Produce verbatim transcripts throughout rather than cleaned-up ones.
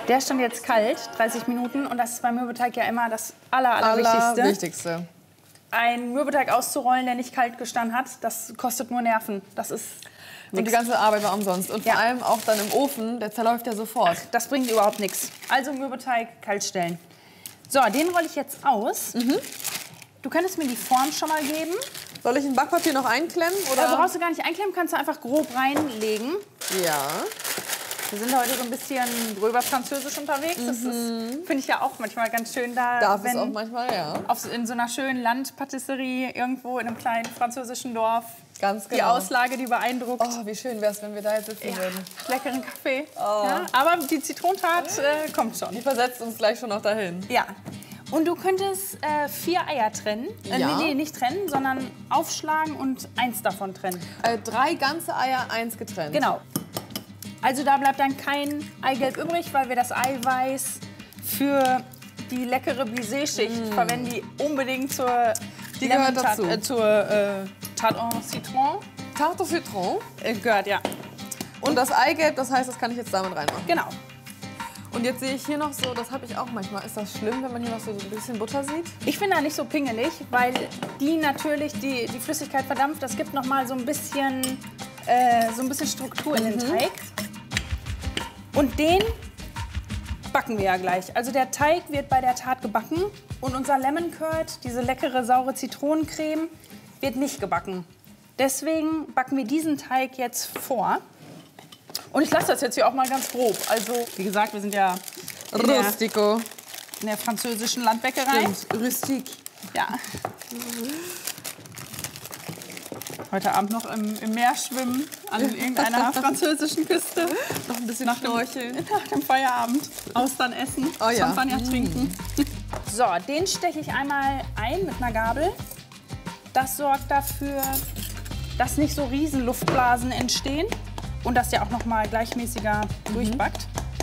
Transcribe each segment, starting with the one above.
Der stand jetzt kalt, dreißig Minuten. Und das ist beim Mürbeteig ja immer das aller, allerwichtigste. Allerwichtigste. Ein Mürbeteig auszurollen, der nicht kalt gestanden hat, das kostet nur Nerven. Das ist nix. Und die ganze Arbeit war umsonst. Und vor ja. allem auch dann im Ofen, der zerläuft ja sofort. Ach, das bringt überhaupt nichts. Also Mürbeteig kalt stellen. So, den rolle ich jetzt aus. Mhm. Du könntest mir die Form schon mal geben. Soll ich ein Backpapier noch einklemmen? Oder? Also brauchst du gar nicht einklemmen, kannst du einfach grob reinlegen. Ja. Wir sind heute so ein bisschen gröber französisch unterwegs. Mhm. Das finde ich ja auch manchmal ganz schön da. Darf wenn es auch manchmal, ja. Auf, in so einer schönen Landpatisserie irgendwo in einem kleinen französischen Dorf. Ganz genau. Die Auslage, die beeindruckt. Oh, wie schön wäre es, wenn wir da jetzt sitzen ja, würden. Leckeren Kaffee. Oh. Ja, aber die Zitronentat äh, kommt schon. Die versetzt uns gleich schon noch dahin. Ja. Und du könntest äh, vier Eier trennen. Äh, ja. Nee, nee, nicht trennen, sondern aufschlagen und eins davon trennen. Äh, drei ganze Eier, eins getrennt. Genau. Also da bleibt dann kein Eigelb übrig, weil wir das Eiweiß für die leckere Brisé-Schicht mm. verwenden, die unbedingt zur, die gehört dazu. Äh, zur äh, Tarte en Citron. Tarte au Citron? Äh, gehört, ja. Und das Eigelb, das heißt, das kann ich jetzt damit reinmachen? Genau. Und jetzt sehe ich hier noch so, das habe ich auch manchmal. Ist das schlimm, wenn man hier noch so ein bisschen Butter sieht? Ich bin da nicht so pingelig, weil die natürlich die, die Flüssigkeit verdampft. Das gibt noch mal so ein bisschen, äh, so ein bisschen Struktur in den mhm. Teig. Und den backen wir ja gleich. Also der Teig wird bei der Tat gebacken und unser Lemon Curd, diese leckere saure Zitronencreme, wird nicht gebacken. Deswegen backen wir diesen Teig jetzt vor. Und ich lasse das jetzt hier auch mal ganz grob. Also, wie gesagt, wir sind ja in der, Rustico. in der französischen Landbäckerei. Stimmt, rustik. Ja. Heute Abend noch im, im Meer schwimmen, an irgendeiner französischen Küste. Noch ein bisschen nach schnorcheln. Dem, nach dem Feierabend. Austern essen, oh, ja. Champagner mm. trinken. So, den steche ich einmal ein mit einer Gabel. Das sorgt dafür, dass nicht so riesen Luftblasen entstehen. Und dass der auch noch mal gleichmäßiger mhm. durchbackt.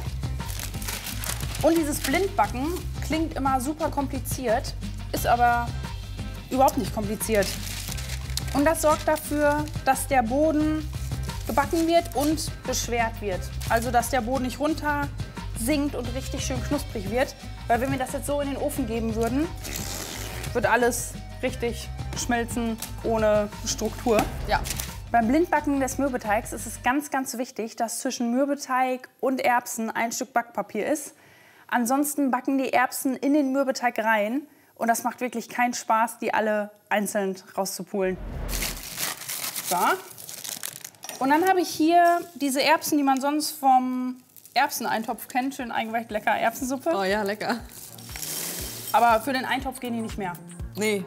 Und dieses Blindbacken klingt immer super kompliziert, ist aber überhaupt nicht kompliziert. Und das sorgt dafür, dass der Boden gebacken wird und beschwert wird. Also dass der Boden nicht runter sinkt und richtig schön knusprig wird. Weil wenn wir das jetzt so in den Ofen geben würden, wird alles richtig schmelzen ohne Struktur. Ja. Beim Blindbacken des Mürbeteigs ist es ganz, ganz wichtig, dass zwischen Mürbeteig und Erbsen ein Stück Backpapier ist. Ansonsten backen die Erbsen in den Mürbeteig rein und das macht wirklich keinen Spaß, die alle einzeln rauszupulen. So. Und dann habe ich hier diese Erbsen, die man sonst vom Erbseneintopf kennt. Schön eingeweicht, lecker Erbsensuppe. Oh ja, lecker. Aber für den Eintopf gehen die nicht mehr. Nee.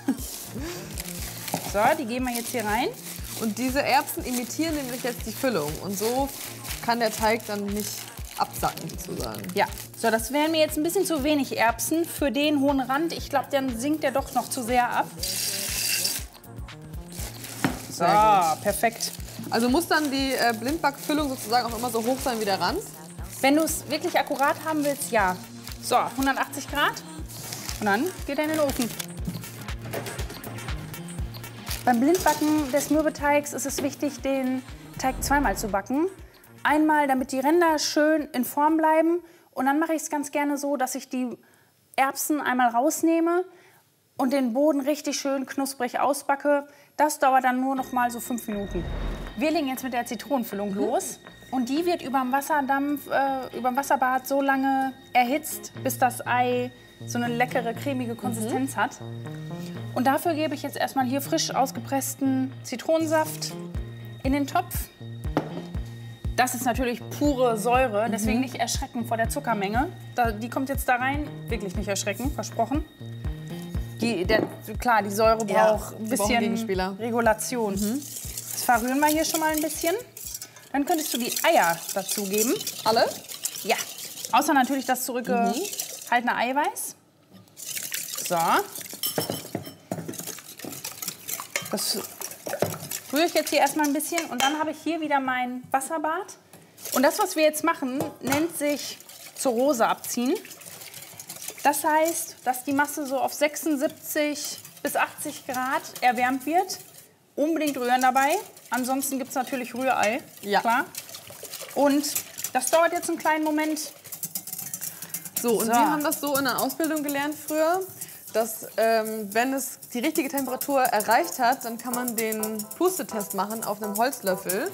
So, die geben wir jetzt hier rein. Und diese Erbsen imitieren nämlich jetzt die Füllung. Und so kann der Teig dann nicht absacken, sozusagen. Ja, so, das wären mir jetzt ein bisschen zu wenig Erbsen für den hohen Rand. Ich glaube, dann sinkt der doch noch zu sehr ab. So, perfekt. Also muss dann die äh, Blindbackfüllung sozusagen auch immer so hoch sein wie der Rand? Wenn du es wirklich akkurat haben willst, ja. So, hundertachtzig Grad. Und dann geht er in den Ofen. Beim Blindbacken des Mürbeteigs ist es wichtig, den Teig zweimal zu backen. Einmal, damit die Ränder schön in Form bleiben. Und dann mache ich es ganz gerne so, dass ich die Erbsen einmal rausnehme und den Boden richtig schön knusprig ausbacke. Das dauert dann nur noch mal so fünf Minuten. Wir legen jetzt mit der Zitronenfüllung mhm. los. Und die wird über dem Wasserdampf, äh, über dem Wasserbad so lange erhitzt, bis das Ei so eine leckere, cremige Konsistenz mhm. hat. Und dafür gebe ich jetzt erstmal hier frisch ausgepressten Zitronensaft in den Topf. Das ist natürlich pure Säure, deswegen nicht erschrecken vor der Zuckermenge. Da, die kommt jetzt da rein, wirklich nicht erschrecken, versprochen. Die, der, klar, die Säure ja, braucht ein bisschen Regulation. Mhm. Das verrühren wir hier schon mal ein bisschen. Dann könntest du die Eier dazugeben. Alle? Ja, außer natürlich das zurückgehaltene mhm. Eiweiß. So. Das rühre ich jetzt hier erstmal ein bisschen und dann habe ich hier wieder mein Wasserbad. Und das, was wir jetzt machen, nennt sich zur Rose abziehen. Das heißt, dass die Masse so auf sechsundsiebzig bis achtzig Grad erwärmt wird. Unbedingt rühren dabei. Ansonsten gibt es natürlich Rührei. Ja. Klar. Und das dauert jetzt einen kleinen Moment. So, und So. wir haben das so in der Ausbildung gelernt früher, dass ähm, wenn es die richtige Temperatur erreicht hat, dann kann man den Pustetest machen auf einem Holzlöffel.